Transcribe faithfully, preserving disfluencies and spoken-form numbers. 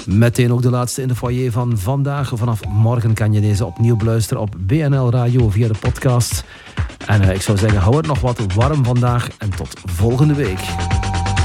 Meteen ook de laatste in de foyer van vandaag. Vanaf morgen kan je deze opnieuw beluisteren op B N L Radio via de podcast. En uh, ik zou zeggen, hou het nog wat warm vandaag en tot volgende week.